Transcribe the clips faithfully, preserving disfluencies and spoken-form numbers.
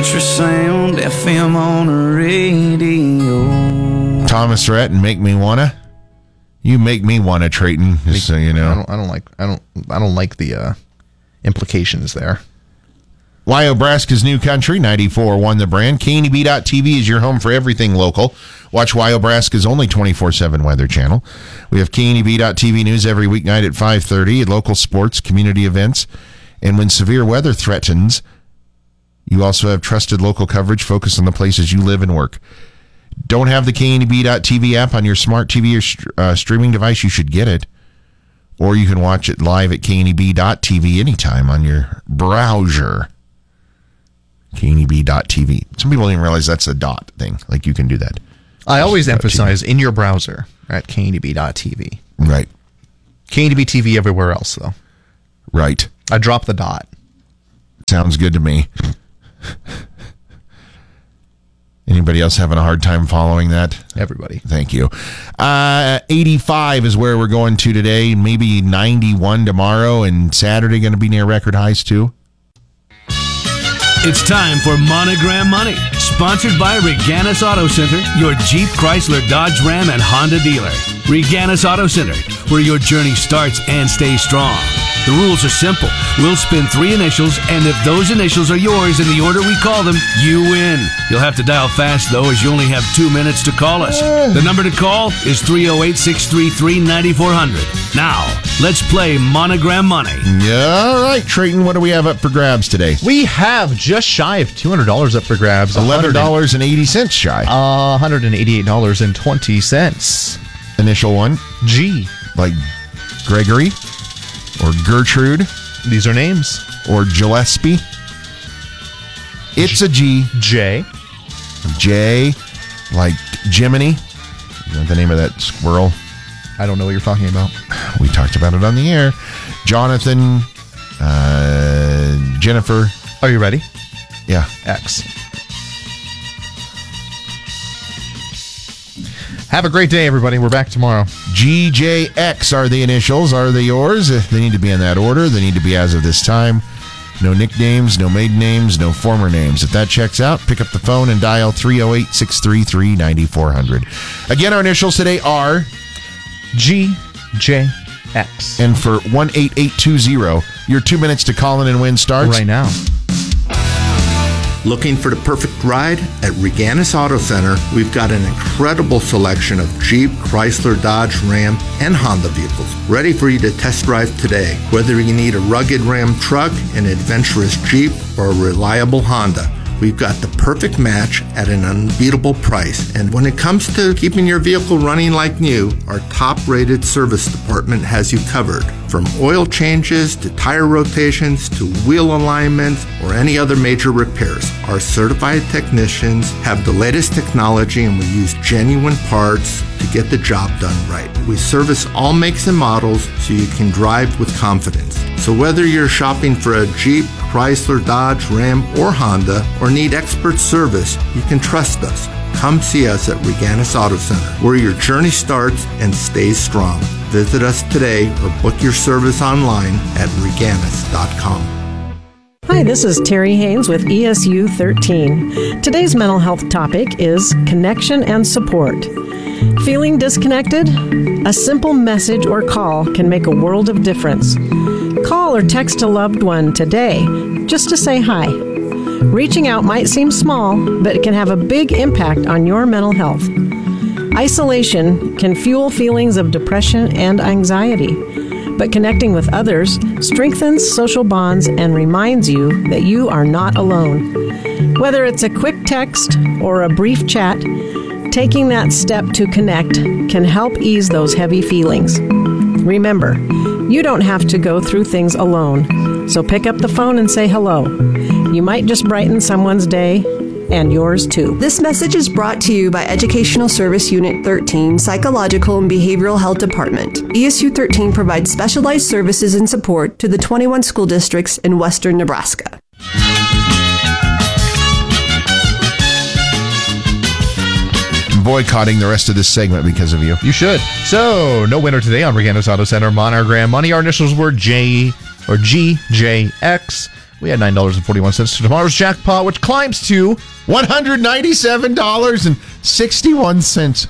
country sound, F M on the radio. Thomas Rhett and Make Me Wanna. You make me wanna, Trayton, just so you know. I don't, I don't like I don't I don't like the uh, implications there. Wyobraska's New Country, ninety-four point one The Brand. K N E B dot T V is your home for everything local. Watch Wyobraska's only twenty-four seven weather channel. We have K N E B dot T V news every weeknight at five thirty, at local sports, community events, and when severe weather threatens, you also have trusted local coverage focused on the places you live and work. Don't have the K N E B dot T V app on your smart T V or uh, streaming device? You should get it. Or you can watch it live at K N E B dot T V anytime on your browser. K N E B dot T V. Some people don't even realize that's a dot thing. Like, you can do that. I always emphasize in your browser at K N E B dot T V. Right. K N E B T V everywhere else, though. Right. I drop the dot. Sounds good to me. Anybody else having a hard time following that? Everybody. Thank you. Uh, eighty-five is where we're going to today. Maybe ninety-one tomorrow, and Saturday going to be near record highs too. It's time for Monogram Money, sponsored by Reganis Auto Center, your Jeep, Chrysler, Dodge, Ram, and Honda dealer. Reganis Auto Center, where your journey starts and stays strong. The rules are simple. We'll spin three initials, and if those initials are yours in the order we call them, you win. You'll have to dial fast, though, as you only have two minutes to call us. The number to call is three oh eight, six three three, nine four zero zero. Now, let's play Monogram Money. Yeah, all right, Trayton, what do we have up for grabs today? We have just shy of two hundred dollars up for grabs. eleven dollars and eighty cents shy. Uh, one hundred eighty-eight dollars and twenty cents. Initial one? G. Like Gregory? Or Gertrude? These are names. Or Gillespie? It's a G. J. J. Like Jiminy? Is that the name of that squirrel? I don't know what you're talking about. We talked about it on the air. Jonathan. Uh, Jennifer. Are you ready? Yeah. X. Have a great day, everybody. We're back tomorrow. G J X are the initials. Are they yours? They need to be in that order. They need to be as of this time. No nicknames, no maiden names, no former names. If that checks out, pick up the phone and dial three oh eight, six three three, nine four zero zero. Again, our initials today are G J X. And for one eight eight two zero, your two minutes to call in and win starts right now. Looking for the perfect ride? At Reganis Auto Center, we've got an incredible selection of Jeep, Chrysler, Dodge, Ram, and Honda vehicles ready for you to test drive today. Whether you need a rugged Ram truck, an adventurous Jeep, or a reliable Honda, we've got the perfect match at an unbeatable price. And when it comes to keeping your vehicle running like new, our top-rated service department has you covered. From oil changes to tire rotations to wheel alignments or any other major repairs, our certified technicians have the latest technology and we use genuine parts to get the job done right. We service all makes and models so you can drive with confidence. So whether you're shopping for a Jeep, Chrysler, Dodge, Ram, or Honda, or need expert service, you can trust us. Come see us at Reganis Auto Center, where your journey starts and stays strong. Visit us today or book your service online at reganis dot com. Hi, this is Terry Haynes with E S U thirteen. Today's mental health topic is connection and support. Feeling disconnected? A simple message or call can make a world of difference. Call or text a loved one today just to say hi. Reaching out might seem small, but it can have a big impact on your mental health. Isolation can fuel feelings of depression and anxiety, but connecting with others strengthens social bonds and reminds you that you are not alone. Whether it's a quick text or a brief chat, taking that step to connect can help ease those heavy feelings. Remember, you don't have to go through things alone, so pick up the phone and say hello. You might just brighten someone's day, and yours too. This message is brought to you by Educational Service Unit thirteen, Psychological and Behavioral Health Department. E S U thirteen provides specialized services and support to the twenty-one school districts in western Nebraska. Boycotting the rest of this segment because of you. You should. So, no winner today on Reganis Auto Center Monogram Money. Our initials were J or G J X. We had nine dollars and forty-one cents to tomorrow's jackpot, which climbs to one hundred ninety-seven dollars and sixty-one cents.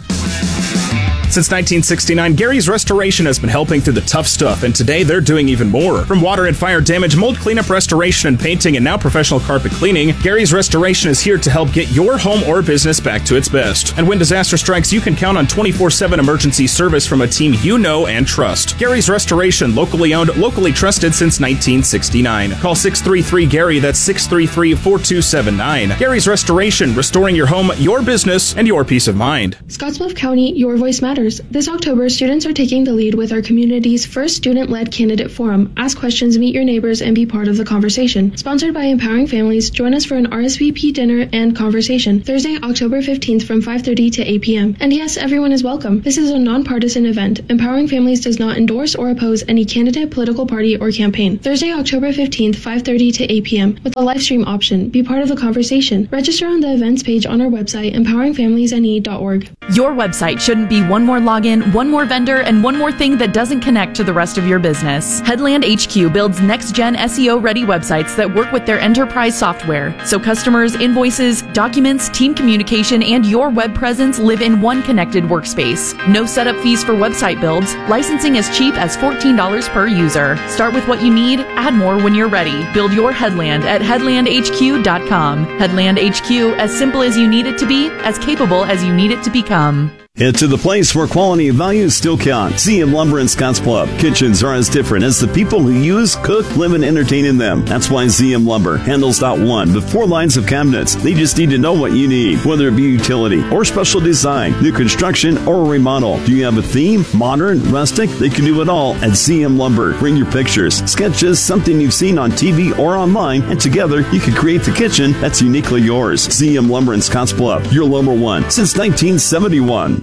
Since nineteen sixty-nine, Gary's Restoration has been helping through the tough stuff, and today they're doing even more. From water and fire damage, mold cleanup, restoration, and painting, and now professional carpet cleaning, Gary's Restoration is here to help get your home or business back to its best. And when disaster strikes, you can count on twenty-four seven emergency service from a team you know and trust. Gary's Restoration, locally owned, locally trusted since nineteen sixty-nine. Call six three three Gary, that's six three three, four two seven nine. Gary's Restoration, restoring your home, your business, and your peace of mind. Scottsbluff County, your voice matters. This October, students are taking the lead with our community's first student-led candidate forum. Ask questions, meet your neighbors, and be part of the conversation. Sponsored by Empowering Families, join us for an R S V P dinner and conversation Thursday, October fifteenth from five thirty to eight p.m. And yes, everyone is welcome. This is a nonpartisan event. Empowering Families does not endorse or oppose any candidate, political party, or campaign. Thursday, October fifteenth, five thirty to eight p.m. with a live stream option. Be part of the conversation. Register on the events page on our website, empowering families n e dot org. Your website shouldn't be one more login, one more vendor, and one more thing that doesn't connect to the rest of your business. Headland H Q builds next-gen S E O-ready websites that work with their enterprise software, so customers, invoices, documents, team communication, and your web presence live in one connected workspace. No setup fees for website builds. Licensing as cheap as fourteen dollars per user. Start with what you need, add more when you're ready. Build your Headland at headland h q dot com. Headland H Q, as simple as you need it to be, as capable as you need it to become. Head to the place where quality and value still count. Z M Lumber in Scottsbluff. Kitchens are as different as the people who use, cook, live, and entertain in them. That's why Z M Lumber handles not one, but four lines of cabinets. They just need to know what you need, whether it be utility or special design, new construction or remodel. Do you have a theme? Modern, rustic? They can do it all at Z M Lumber. Bring your pictures, sketches, something you've seen on T V or online, and together you can create the kitchen that's uniquely yours. Z M Lumber in Scottsbluff, your lumber one since nineteen seventy-one.